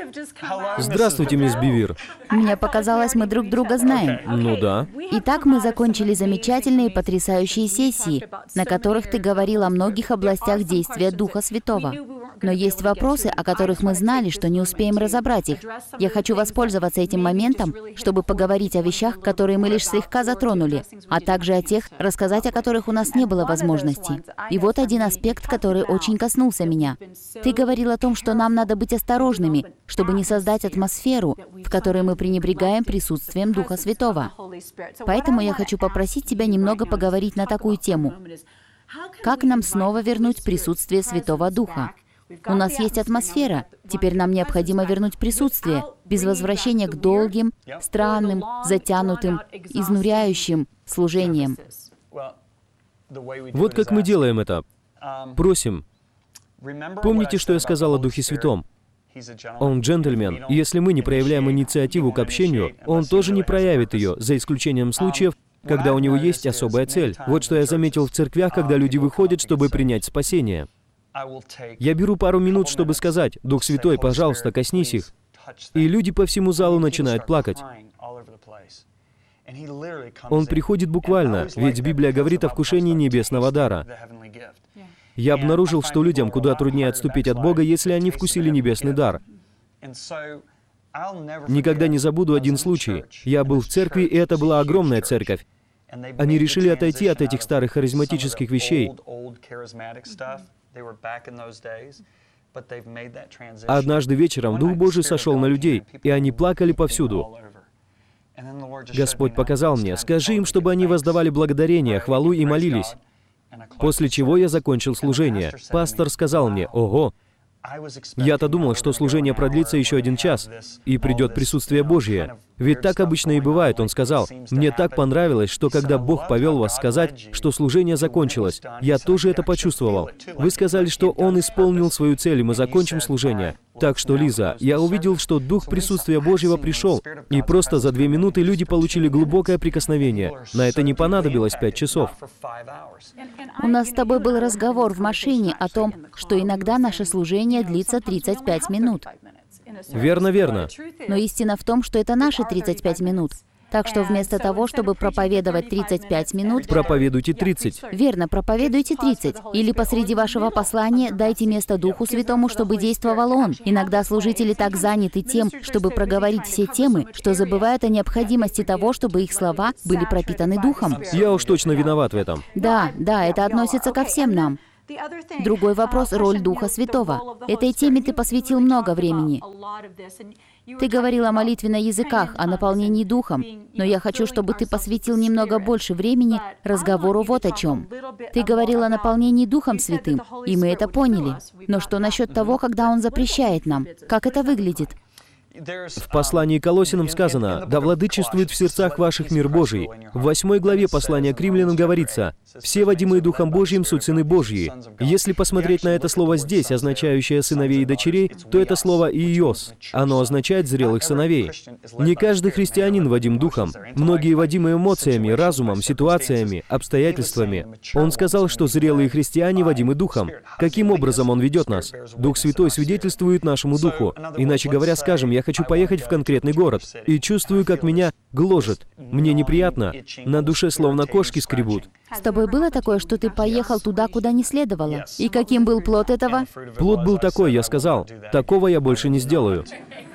Здравствуйте, мисс Бивир. Мне показалось, мы друг друга знаем. Ну да. Итак, мы закончили замечательные и потрясающие сессии, на которых ты говорил о многих областях действия Духа Святого. Но есть вопросы, о которых мы знали, что не успеем разобрать их. Я хочу воспользоваться этим моментом, чтобы поговорить о вещах, которые мы лишь слегка затронули, а также о тех, рассказать о которых у нас не было возможности. И вот один аспект, который очень коснулся меня. Ты говорил о том, что нам надо быть осторожными, чтобы не создать атмосферу, в которой мы пренебрегаем присутствием Духа Святого. Поэтому я хочу попросить тебя немного поговорить на такую тему. Как нам снова вернуть присутствие Святого Духа? У нас есть атмосфера, теперь нам необходимо вернуть присутствие, без возвращения к долгим, странным, затянутым, изнуряющим служениям. Вот как мы делаем это. Просим. Помните, что я сказал о Духе Святом? Он джентльмен, и если мы не проявляем инициативу к общению, он тоже не проявит ее, за исключением случаев, когда у него есть особая цель. Вот что я заметил в церквях, когда люди выходят, чтобы принять спасение. Я беру пару минут, чтобы сказать: «Дух Святой, пожалуйста, коснись их». И люди по всему залу начинают плакать. Он приходит буквально, ведь Библия говорит о вкушении небесного дара. Я обнаружил, что людям куда труднее отступить от Бога, если они вкусили небесный дар. Никогда не забуду один случай. Я был в церкви, и это была огромная церковь. Они решили отойти от этих старых харизматических вещей. Однажды вечером Дух Божий сошел на людей, и они плакали повсюду. Господь показал мне: скажи им, чтобы они воздавали благодарение, хвалу и молились. После чего я закончил служение. Пастор сказал мне: «Ого! Я-то думал, что служение продлится еще 1 час, и придет присутствие Божье. Ведь так обычно и бывает», он сказал. «Мне так понравилось, что когда Бог повел вас сказать, что служение закончилось, я тоже это почувствовал. Вы сказали, что Он исполнил свою цель, и мы закончим служение. Так что, Лиза, я увидел, что Дух присутствия Божьего пришел, и просто за 2 минуты люди получили глубокое прикосновение. На это не понадобилось 5 часов. У нас с тобой был разговор в машине о том, что иногда наше служение длится 35 минут. Верно, верно. Но истина в том, что это наши 35 минут. Так что вместо того, чтобы проповедовать 35 минут... Проповедуйте 30. Верно, проповедуйте 30. Или посреди вашего послания дайте место Духу Святому, чтобы действовал Он. Иногда служители так заняты тем, чтобы проговорить все темы, что забывают о необходимости того, чтобы их слова были пропитаны Духом. Я уж точно виноват в этом. Да, это относится ко всем нам. Другой вопрос — роль Духа Святого. Этой теме ты посвятил много времени. Ты говорил о молитве на языках, о наполнении Духом, но я хочу, чтобы ты посвятил немного больше времени разговору вот о чем. Ты говорил о наполнении Духом Святым, и мы это поняли. Но что насчет того, когда Он запрещает нам? Как это выглядит? В послании к Колоссянам сказано: «Да владычествует в сердцах ваших мир Божий». В 8 главе послания к Римлянам говорится: «Все, водимые Духом Божьим, суть сыны Божьи». Если посмотреть на это слово здесь, означающее сыновей и дочерей, то это слово «иос». Оно означает «зрелых сыновей». Не каждый христианин водим Духом. Многие водимы эмоциями, разумом, ситуациями, обстоятельствами. Он сказал, что зрелые христиане водимы Духом. Каким образом Он ведет нас? Дух Святой свидетельствует нашему Духу. Иначе говоря, скажем: я хочу поехать в конкретный город, и чувствую, как меня гложет. Мне неприятно. На душе словно кошки скребут. С тобой было такое, что ты поехал туда, куда не следовало? И каким был плод этого? Плод был такой, я сказал: такого я больше не сделаю.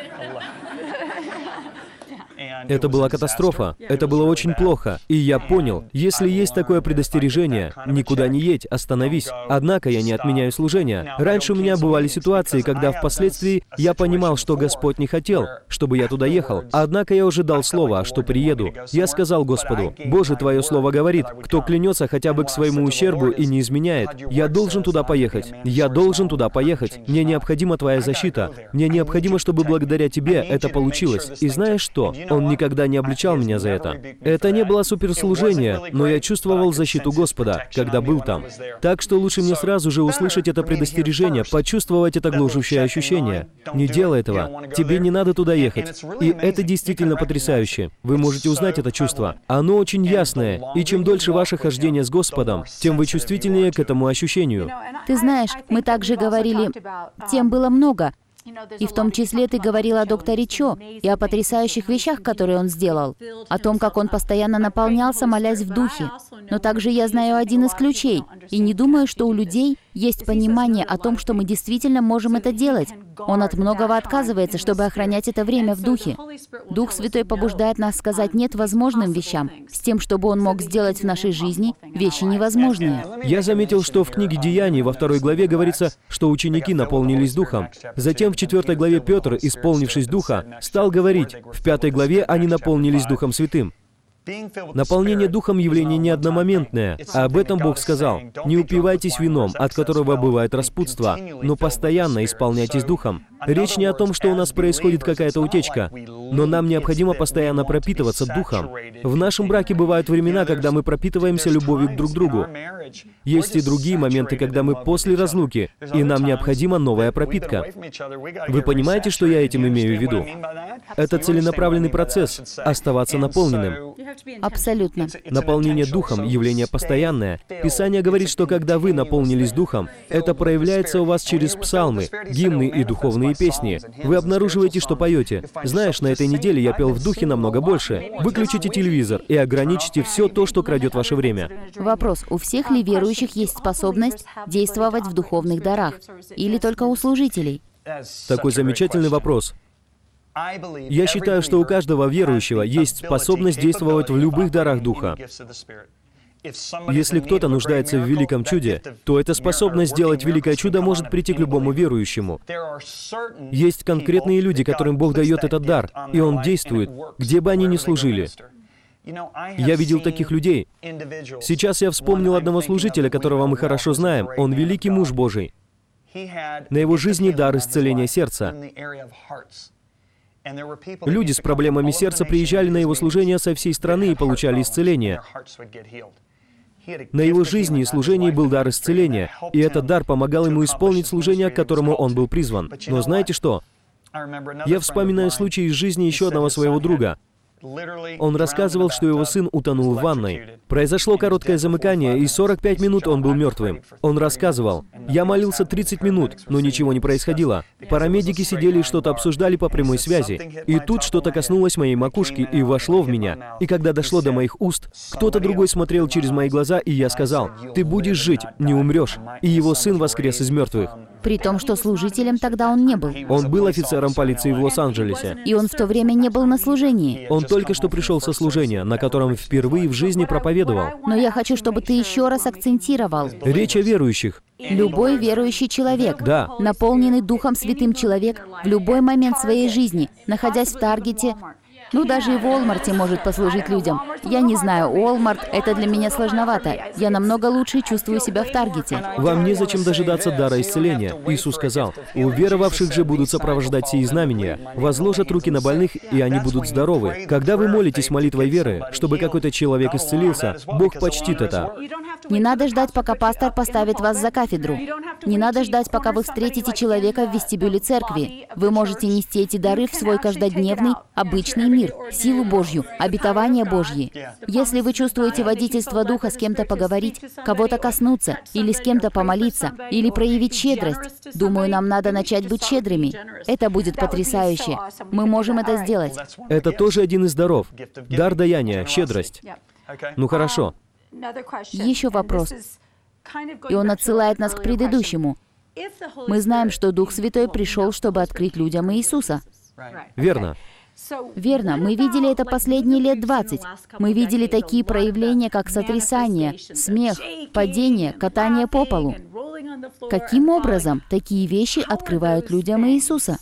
Это была катастрофа. Это было очень плохо. И я понял, если есть такое предостережение, никуда не едь, остановись. Однако я не отменяю служение. Раньше у меня бывали ситуации, когда впоследствии я понимал, что Господь не хотел, чтобы я туда ехал. Однако я уже дал слово, что приеду. Я сказал Господу: «Боже, Твое слово говорит, кто клянется хотя бы к своему ущербу и не изменяет, я должен туда поехать. Я должен туда поехать. Мне необходима Твоя защита. Мне необходимо, чтобы благодаря Тебе это получилось». И знаешь что? Он никогда не обличал меня за это. Это не было суперслужение, но я чувствовал защиту Господа, когда был там. Так что лучше мне сразу же услышать это предостережение, почувствовать это гложущее ощущение. Не делай этого. Тебе не надо туда ехать. И это действительно потрясающе. Вы можете узнать это чувство. Оно очень ясное, и чем дольше ваше хождение с Господом, тем вы чувствительнее к этому ощущению. Ты знаешь, мы также говорили, тем было много. И в том числе ты говорил о докторе Чо и о потрясающих вещах, которые он сделал, о том, как он постоянно наполнялся, молясь в духе. Но также я знаю один из ключей, и не думаю, что у людей есть понимание о том, что мы действительно можем это делать. Он от многого отказывается, чтобы охранять это время в духе. Дух Святой побуждает нас сказать «нет» возможным вещам, с тем, чтобы Он мог сделать в нашей жизни вещи невозможные. Я заметил, что в книге «Деяний» во 2 главе говорится, что ученики наполнились Духом. Затем в 4 главе Петр, исполнившись Духа, стал говорить. В 5 главе они наполнились Духом Святым. Наполнение Духом — явление не одномоментное, а об этом Бог сказал: «Не упивайтесь вином, от которого бывает распутство, но постоянно исполняйтесь Духом». Речь не о том, что у нас происходит какая-то утечка, но нам необходимо постоянно пропитываться Духом. В нашем браке бывают времена, когда мы пропитываемся любовью друг к другу. Есть и другие моменты, когда мы после разлуки, и нам необходима новая пропитка. Вы понимаете, что я этим имею в виду? Это целенаправленный процесс — оставаться наполненным. Абсолютно. Наполнение Духом — явление постоянное. Писание говорит, что когда вы наполнились Духом, это проявляется у вас через псалмы, гимны и духовные песни. Вы обнаруживаете, что поете. Знаешь, на этой неделе я пел в Духе намного больше. Выключите телевизор и ограничьте все то, что крадет ваше время. Вопрос: у всех ли верующих есть способность действовать в духовных дарах? Или только у служителей? Такой замечательный вопрос. Я считаю, что у каждого верующего есть способность действовать в любых дарах Духа. Если кто-то нуждается в великом чуде, то эта способность сделать великое чудо может прийти к любому верующему. Есть конкретные люди, которым Бог дает этот дар, и Он действует, где бы они ни служили. Я видел таких людей. Сейчас я вспомнил одного служителя, которого мы хорошо знаем. Он великий муж Божий. На его жизни дар исцеления сердца. Люди с проблемами сердца приезжали на его служение со всей страны и получали исцеление. На его жизни и служении был дар исцеления, и этот дар помогал ему исполнить служение, к которому он был призван. Но знаете что? Я вспоминаю случай из жизни еще одного своего друга. Он рассказывал, что его сын утонул в ванной. Произошло короткое замыкание, и 45 минут он был мертвым. Он рассказывал: «Я молился 30 минут, но ничего не происходило. Парамедики сидели и что-то обсуждали по прямой связи. И тут что-то коснулось моей макушки и вошло в меня. И когда дошло до моих уст, кто-то другой смотрел через мои глаза, и я сказал: "Ты будешь жить, не умрешь". И его сын воскрес из мертвых». При том, что служителем тогда он не был. Он был офицером полиции в Лос-Анджелесе. И он в то время не был на служении. Он только что пришел со служения, на котором впервые в жизни проповедовал. Но я хочу, чтобы ты еще раз акцентировал. Речь о верующих. Любой верующий человек, Да. наполненный Духом Святым человек, в любой момент своей жизни, находясь в Таргете, даже и в Walmart может послужить людям. Я не знаю, Walmart — это для меня сложновато. Я намного лучше чувствую себя в Таргете. Вам незачем дожидаться дара исцеления. Иисус сказал: «У веровавших же будут сопровождать сии знамения. Возложат руки на больных, и они будут здоровы». Когда вы молитесь молитвой веры, чтобы какой-то человек исцелился, Бог почтит это. Не надо ждать, пока пастор поставит вас за кафедру. Не надо ждать, пока вы встретите человека в вестибюле церкви. Вы можете нести эти дары в свой каждодневный, обычный мир, силу Божью, обетование Божьи. Если вы чувствуете водительство Духа с кем-то поговорить, кого-то коснуться, или с кем-то помолиться, или проявить щедрость, думаю, нам надо начать быть щедрыми. Это будет потрясающе. Мы можем это сделать. Это тоже один из даров. Дар даяния, щедрость. Ну хорошо. Еще вопрос. И он отсылает нас к предыдущему. Мы знаем, что Дух Святой пришел, чтобы открыть людям Иисуса. Верно. Верно, мы видели это последние лет 20. Мы видели такие проявления, как сотрясание, смех, падение, катание по полу. Каким образом такие вещи открывают людям Иисуса?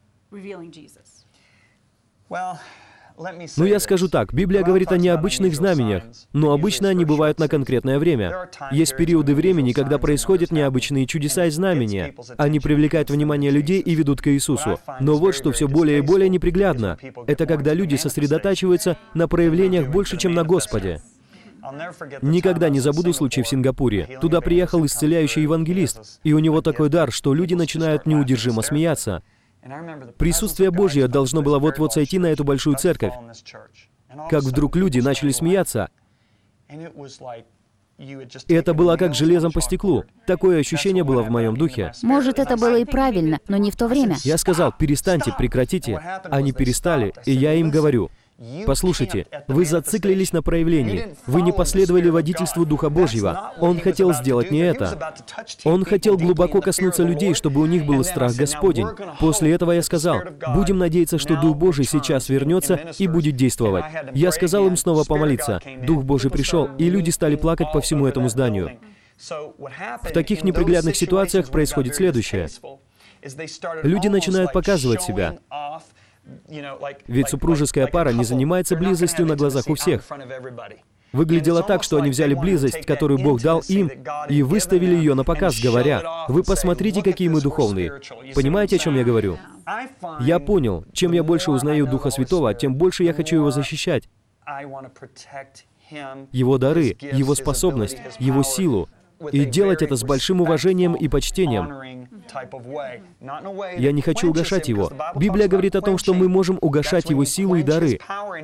Ну, я скажу так, Библия говорит о необычных знамениях, но обычно они бывают на конкретное время. Есть периоды времени, когда происходят необычные чудеса и знамения. Они привлекают внимание людей и ведут к Иисусу. Но вот что все более и более неприглядно. Это когда люди сосредотачиваются на проявлениях больше, чем на Господе. Никогда не забуду случай в Сингапуре. Туда приехал исцеляющий евангелист, и у него такой дар, что люди начинают неудержимо смеяться. Присутствие Божье должно было вот-вот сойти на эту большую церковь. Как вдруг люди начали смеяться, И это было как железом по стеклу. Такое ощущение было в моем духе. Может, это было и правильно, но не в то время. Я сказал: перестаньте, прекратите. Они перестали, и я им говорю: послушайте, вы зациклились на проявлении. Вы не последовали водительству Духа Божьего. Он хотел сделать не это. Он хотел глубоко коснуться людей, чтобы у них был страх Господень. После этого я сказал: будем надеяться, что Дух Божий сейчас вернется и будет действовать. Я сказал им снова помолиться. Дух Божий пришел, и люди стали плакать по всему этому зданию. В таких неприглядных ситуациях происходит следующее. Люди начинают показывать себя. Ведь супружеская пара не занимается близостью на глазах у всех. Выглядело так, что они взяли близость, которую Бог дал им, и выставили ее на показ, говоря: «Вы посмотрите, какие мы духовные». Понимаете, о чем я говорю? Я понял, чем я больше узнаю Духа Святого, тем больше я хочу Его защищать. Его дары, Его способность, Его силу. И делать это с большим уважением и почтением. Я не хочу угашать Его. Библия говорит о том, что мы можем угашать Его силу и дары.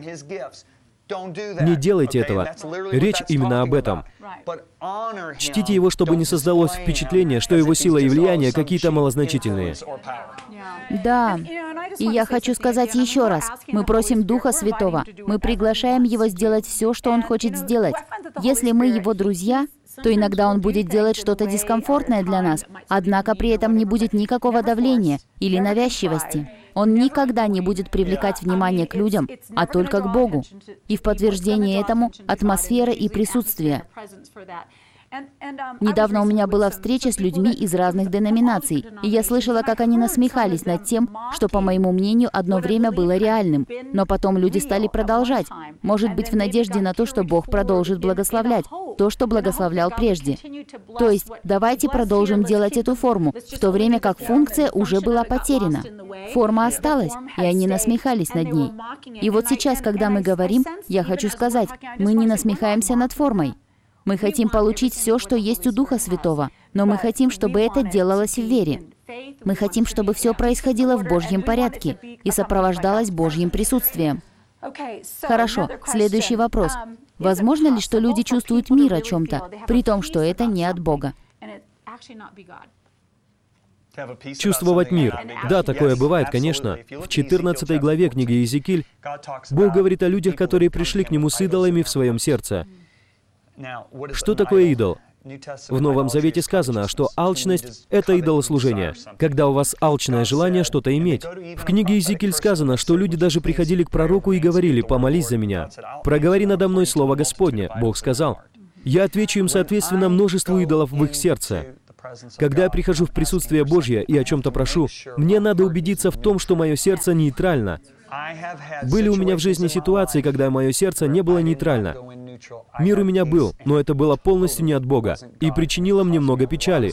Не делайте этого. Речь именно об этом. Чтите Его, чтобы не создалось впечатление, что Его сила и влияние какие-то малозначительные. Да. И я хочу сказать еще раз. Мы просим Духа Святого. Мы приглашаем Его сделать все, что Он хочет сделать. Если мы Его друзья, то иногда Он будет делать что-то дискомфортное для нас, однако при этом не будет никакого давления или навязчивости. Он никогда не будет привлекать внимание к людям, а только к Богу. И в подтверждение этому атмосфера и присутствие. Недавно у меня была встреча с людьми из разных деноминаций, и я слышала, как они насмехались над тем, что, по моему мнению, одно время было реальным. Но потом люди стали продолжать, может быть, в надежде на то, что Бог продолжит благословлять то, что благословлял прежде. То есть, давайте продолжим делать эту форму, в то время как функция уже была потеряна. Форма осталась, и они насмехались над ней. И вот сейчас, когда мы говорим, я хочу сказать, мы не насмехаемся над формой. Мы хотим получить все, что есть у Духа Святого, но мы хотим, чтобы это делалось в вере. Мы хотим, чтобы все происходило в Божьем порядке и сопровождалось Божьим присутствием. Хорошо, следующий вопрос. Возможно ли, что люди чувствуют мир о чем-то, при том, что это не от Бога? Чувствовать мир. Да, такое бывает, конечно. В 14 главе книги Иезекииль Бог говорит о людях, которые пришли к Нему с идолами в своем сердце. Что такое идол? В Новом Завете сказано, что алчность — это идолослужение, когда у вас алчное желание что-то иметь. В книге Иезекииль сказано, что люди даже приходили к пророку и говорили: «Помолись за меня. Проговори надо мной слово Господне». Бог сказал: «Я отвечу им соответственно множеству идолов в их сердце». Когда я прихожу в присутствие Божье и о чем-то прошу, мне надо убедиться в том, что мое сердце нейтрально. Были у меня в жизни ситуации, когда мое сердце не было нейтрально. Мир у меня был, но это было полностью не от Бога и причинило мне много печали.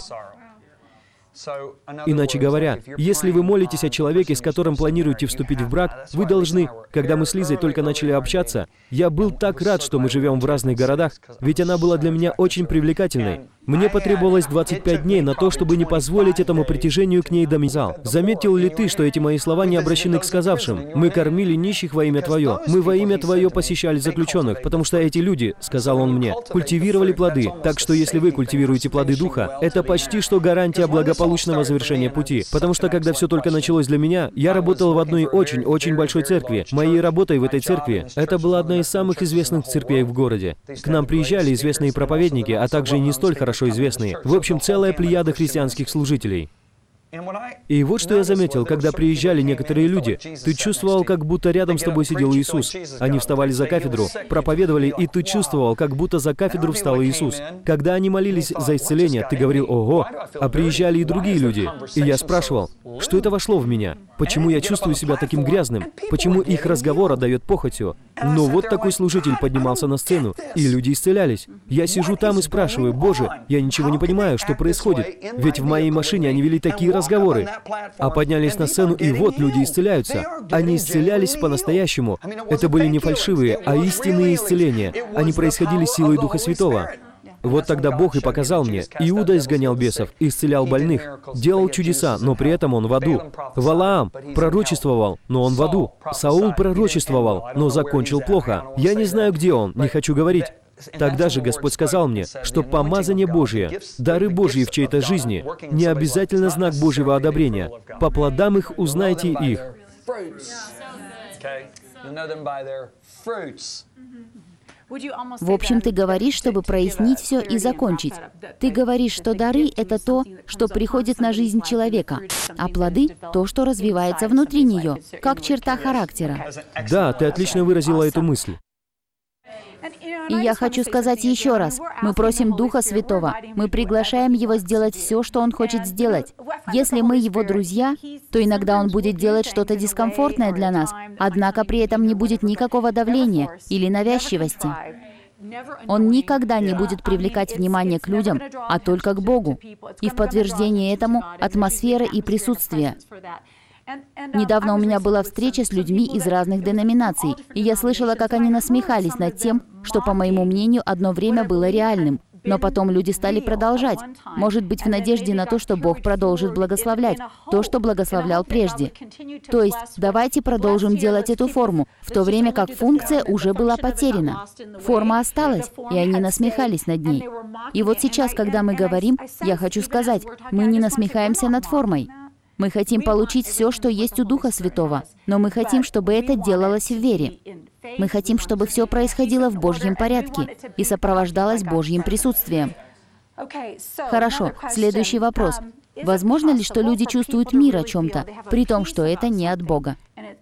Иначе говоря, если вы молитесь о человеке, с которым планируете вступить в брак, вы должны... Когда мы с Лизой только начали общаться, я был так рад, что мы живем в разных городах, ведь она была для меня очень привлекательной. Мне потребовалось 25 дней на то, чтобы не позволить этому притяжению к ней домизал. Заметил ли ты, что эти мои слова не обращены к сказавшим: «Мы кормили нищих во имя Твое, мы во имя Твое посещали заключенных», потому что эти люди, сказал он мне, культивировали плоды. Так что если вы культивируете плоды Духа, это почти что гарантия благополучного завершения пути. Потому что когда все только началось для меня, я работал в одной очень большой церкви. Моей работой в этой церкви, это была одна из самых известных церквей в городе. К нам приезжали известные проповедники, а также и не столь хорошо известные. В общем, целая плеяда христианских служителей. И вот что я заметил, когда приезжали некоторые люди, ты чувствовал, как будто рядом с тобой сидел Иисус. Они вставали за кафедру, проповедовали, и ты чувствовал, как будто за кафедру встал Иисус. Когда они молились за исцеление, ты говорил: «Ого!» А приезжали и другие люди. И я спрашивал, что это вошло в меня? Почему я чувствую себя таким грязным? Почему их разговор отдает похотью? Но вот такой служитель поднимался на сцену, и люди исцелялись. Я сижу там и спрашиваю: «Боже, я ничего не понимаю, что происходит. Ведь в моей машине они вели такие разговоры». А поднялись на сцену, и вот люди исцеляются. Они исцелялись по-настоящему. Это были не фальшивые, а истинные исцеления. Они происходили силой Духа Святого. Вот тогда Бог и показал мне. Иуда изгонял бесов, исцелял больных, делал чудеса, но при этом он в аду. Валаам пророчествовал, но он в аду. Саул пророчествовал, но закончил плохо. Я не знаю, где он, не хочу говорить. Тогда же Господь сказал мне, что помазание Божие, дары Божьи в чьей-то жизни, не обязательно знак Божьего одобрения. По плодам их узнаете их. В общем, ты говоришь, чтобы прояснить все и закончить. Ты говоришь, что дары — это то, что приходит на жизнь человека, а плоды — то, что развивается внутри нее, как черта характера. Да, ты отлично выразила эту мысль. И я хочу сказать еще раз, мы просим Духа Святого, мы приглашаем Его сделать все, что Он хочет сделать. Если мы Его друзья, то иногда Он будет делать что-то дискомфортное для нас, однако при этом не будет никакого давления или навязчивости. Он никогда не будет привлекать внимание к людям, а только к Богу. И в подтверждение этому атмосфера и присутствие. Недавно у меня была встреча с людьми из разных деноминаций, и я слышала, как они насмехались над тем, что, по моему мнению, одно время было реальным. Но потом люди стали продолжать, может быть, в надежде на то, что Бог продолжит благословлять то, что благословлял прежде. То есть, давайте продолжим делать эту форму, в то время как функция уже была потеряна. Форма осталась, и они насмехались над ней. И вот сейчас, когда мы говорим, я хочу сказать, мы не насмехаемся над формой. Мы хотим получить все, что есть у Духа Святого, но мы хотим, чтобы это делалось в вере. Мы хотим, чтобы все происходило в Божьем порядке и сопровождалось Божьим присутствием. Хорошо, следующий вопрос. Возможно ли, что люди чувствуют мир о чем-то, при том, что это не от Бога?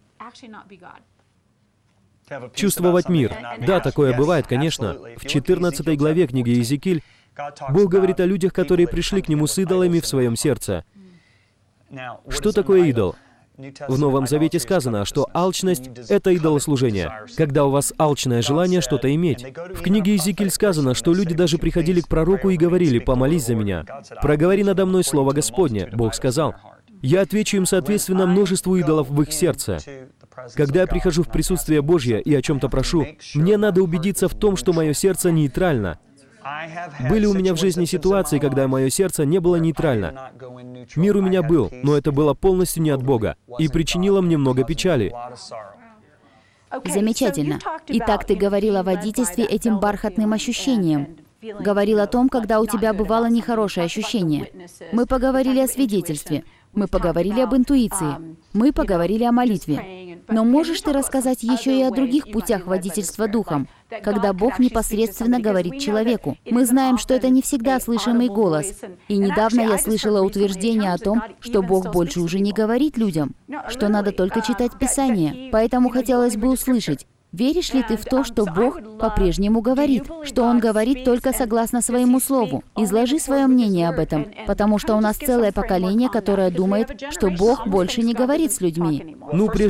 Чувствовать мир. Да, такое бывает, конечно. В 14 главе книги Иезекииль Бог говорит о людях, которые пришли к Нему с идолами в своем сердце. Что такое идол? В Новом Завете сказано, что алчность — это идолослужение, когда у вас алчное желание что-то иметь. В книге Иезекииль сказано, что люди даже приходили к пророку и говорили: «Помолись за меня, проговори надо мной слово Господне». Бог сказал: «Я отвечу им соответственно множеству идолов в их сердце». Когда я прихожу в присутствие Божье и о чем-то прошу, мне надо убедиться в том, что мое сердце нейтрально. Были у меня в жизни ситуации, когда мое сердце не было нейтрально. Мир у меня был, но это было полностью не от Бога, и причинило мне много печали. Замечательно. Итак, ты говорил о водительстве этим бархатным ощущением. Говорил о том, когда у тебя бывало нехорошее ощущение. Мы поговорили о свидетельстве. Мы поговорили об интуиции. Мы поговорили о молитве. Но можешь ты рассказать еще и о других путях водительства Духом, когда Бог непосредственно говорит человеку? Мы знаем, что это не всегда слышимый голос. И недавно я слышала утверждение о том, что Бог больше уже не говорит людям, что надо только читать Писание. Поэтому хотелось бы услышать, веришь ли ты в то, что Бог по-прежнему говорит, что Он говорит только согласно своему слову? Изложи свое мнение об этом, потому что у нас целое поколение, которое думает, что Бог больше не говорит с людьми. Ну,